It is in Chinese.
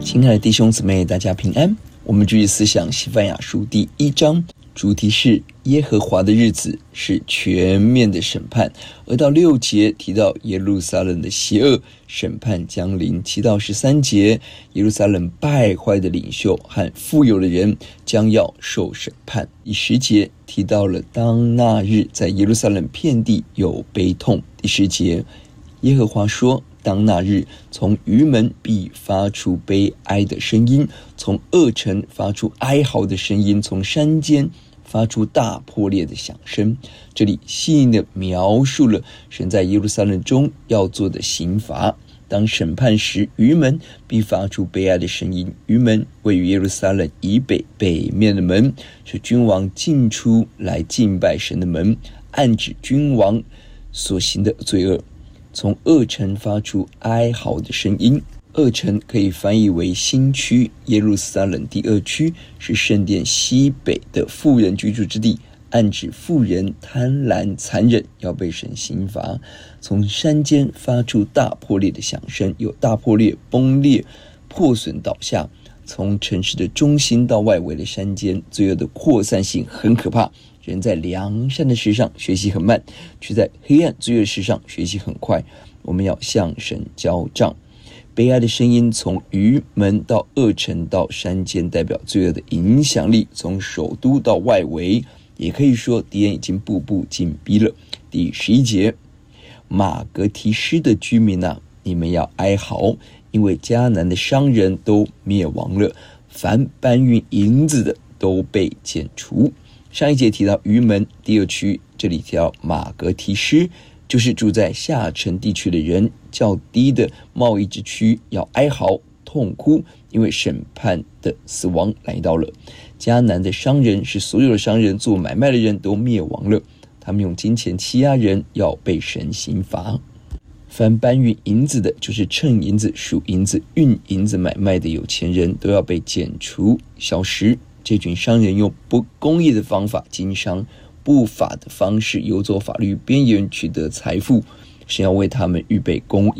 亲爱的弟兄姊妹，大家平安。我们继续思想西番雅书第1章，主题是耶和华的日子是全面的审判，而到6节提到耶路撒冷的邪恶，审判将临。7到13节，耶路撒冷败坏的领袖和富有的人将要受审判。第10节提到了当那日在耶路撒冷遍地有悲痛。第10节，耶和华说，当那日，从鱼门必发出悲哀的声音，从恶城发出哀嚎的声音，从山间发出大破裂的响声。这里细腻地描述了神在耶路撒冷中要做的刑罚。当审判时，鱼门必发出悲哀的声音。鱼门位于耶路撒冷以北北面的门，是君王进出来敬拜神的门，暗指君王所行的罪恶。从恶城发出哀嚎的声音。恶城可以翻译为新区，耶路撒冷第2区是圣殿西北的妇人居住之地，暗指妇人贪婪残忍，要被神刑罚。从山间发出大破裂的响声，有大破裂、崩裂、破损、倒下。从城市的中心到外围的山间，罪恶的扩散性很可怕。人在良善的事上学习很慢，却在黑暗罪恶的事上学习很快。我们要向神交账。悲哀的声音从鱼门到恶城到山间，代表罪恶的影响力从首都到外围，也可以说敌人已经步步紧逼了。第11节，马革提施的居民啊，你们要哀嚎，因为迦南的商人都灭亡了，凡搬运银子的都被剪除。上一节提到鱼门第2区，这里提到马革提施，就是住在下城地区的人，较低的贸易之区要哀嚎痛哭，因为审判的死亡来到了。迦南的商人是所有的商人，做买卖的人都灭亡了，他们用金钱欺压人，要被神刑罚。凡搬运银子的，就是称银子、数银子、运银子买卖的有钱人，都要被剪除消失。这群商人用不公义的方法经商，不法的方式游走法律边缘取得财富，神要为他们预备公义。